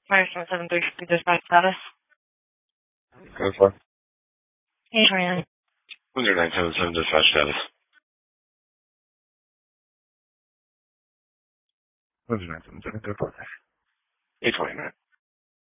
Firestone 736 dispatch status. Go for 829. 977 dispatch status. 977, go for 829.